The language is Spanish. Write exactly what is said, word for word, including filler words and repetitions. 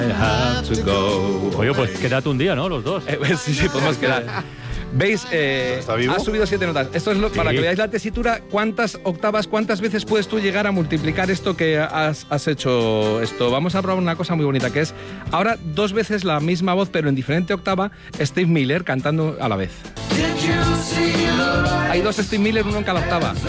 Oye, pues quédate un día, ¿no? Los dos. Eh, sí, sí, podemos quedar. ¿Veis? Eh, ha subido siete notas. Esto es lo, sí. Para que veáis la tesitura, cuántas octavas, cuántas veces puedes tú llegar a multiplicar esto que has, has hecho esto. Vamos a probar una cosa muy bonita, que es ahora dos veces la misma voz, pero en diferente octava, Steve Miller cantando a la vez. Hay dos Steve Miller, uno en cada octava.